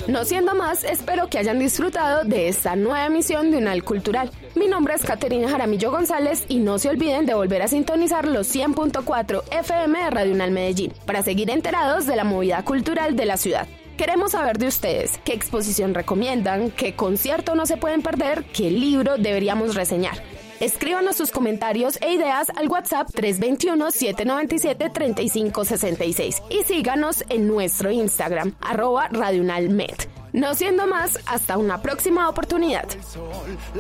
No siendo más, espero que hayan disfrutado de esta nueva emisión de Unal Cultural. Mi nombre es Caterina Jaramillo González y no se olviden de volver a sintonizar los 100.4 FM de Radio Unal Medellín para seguir enterados de la movida cultural de la ciudad. Queremos saber de ustedes qué exposición recomiendan, qué concierto no se pueden perder, qué libro deberíamos reseñar. Escríbanos sus comentarios e ideas al WhatsApp 321-797-3566 y síganos en nuestro Instagram, @RadioUnalMed. No siendo más, hasta una próxima oportunidad.